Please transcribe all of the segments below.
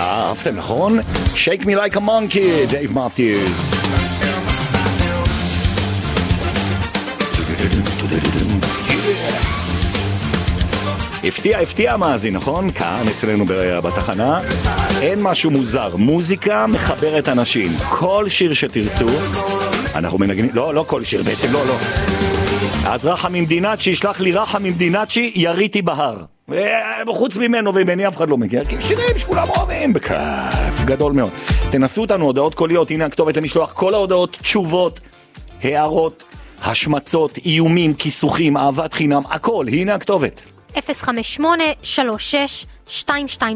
אהבתם, נכון? Shake me like a monkey, דייב מת'יוס. הפתיע המאזין, נכון? כאן אצלנו בתחנה אין משהו מוזר, מוזיקה מחברת אנשים. כל שיר שתרצו אנחנו מנגנים, לא כל שיר בעצם, לא. אז רחם ממדינצ'י, ישלח לי רחם ממדינצ'י, יריתי בהר. חוץ ממנו ומני אף אחד לא מכיר, כי שירים שכולם אוהבים, בכיף גדול מאוד. תנסו אותנו, הודעות קוליות, הנה הכתובת למשלוח, כל ההודעות, תשובות, הערות, השמצות, איומים, כיסוכים, אהבת חינם, הכל, הנה הכתובת. 058-36-222-03.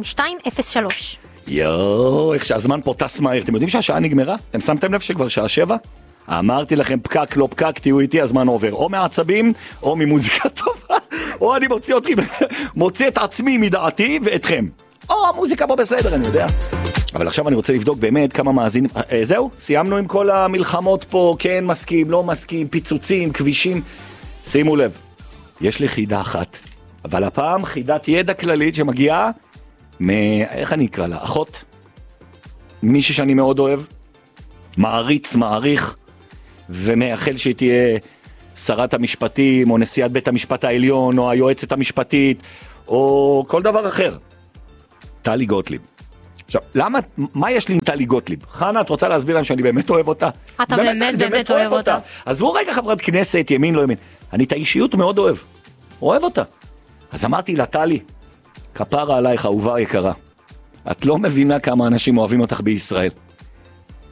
יואו, איך שהזמן פה טס מהר. אתם יודעים שהשעה נגמרה? אתם שמתם לב שכבר שעה 7? אמרתי לכם, פקק לא פקק, תהיו איתי, הזמן עובר. או מעצבים, או ממוזיקה טובה, או אני מוציא את עצמי מדעתי ואתכם. או המוזיקה פה בסדר, אני יודע. אבל עכשיו אני רוצה לבדוק באמת כמה מאזינים. זהו, סיימנו עם כל המלחמות פה, כן מסכים, לא מסכים, פיצוצים, כבישים. שימו לב, יש לי חידה אחת, אבל הפעם חידת ידע כללית שמגיעה איך אני אקרא לה? אחות? מישהי שאני מאוד אוהב, מעריץ, מעריך, ומאחל שהיא תהיה שרת המשפטים, או נשיאת בית המשפט העליון, או היועצת המשפטית, או כל דבר אחר. טלי גוטליב. עכשיו, מה יש לי עם טלי גוטליב? חנה, את רוצה להסביר להם שאני באמת אוהב אותה? אתה באמת אוהב אותה. אז בואו רגע חברת כנסת, ימין לא ימין. אני את האישיות מאוד אוהב אותה. אז אמרתי לה, טלי, כפרה עלייך, אהובה יקרה. את לא מבינה כמה אנשים אוהבים אותך בישראל.